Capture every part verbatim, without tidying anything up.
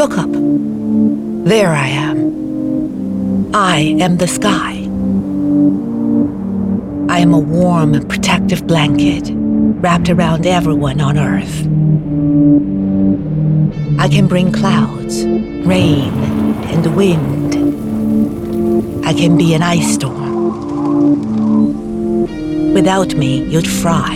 Look up. There I am. I am the sky. I am a warm, protective blanket wrapped around everyone on Earth. I can bring clouds, rain, and wind. I can be an ice storm. Without me, you'd fry.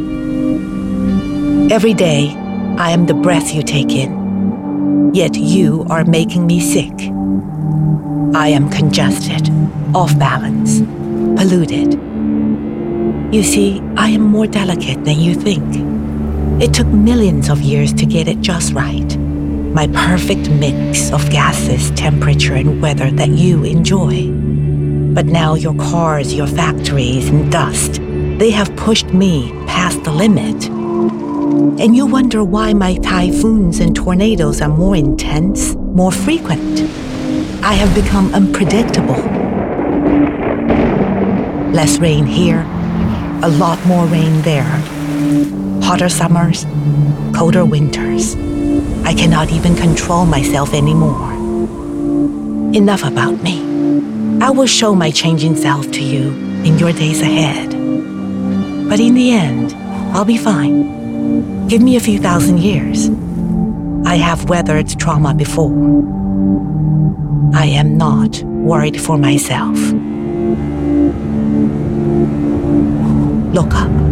Every day, I am the breath you take in, yet you are making me sick. I am congested, off balance, polluted. You see, I am more delicate than you think. It took millions of years to get it just right. My perfect mix of gases, temperature, and weather that you enjoy. But now your cars, your factories, and dust, they have pushed me past the limit. And you wonder why my typhoons and tornadoes are more intense, more frequent. I have become unpredictable. Less rain here, a lot more rain there. Hotter summers, colder winters. I cannot even control myself anymore. Enough about me. I will show my changing self to you in your days ahead. But in the end, I'll be fine. Give me a few thousand years. I have weathered trauma before. I am not worried for myself. Look up.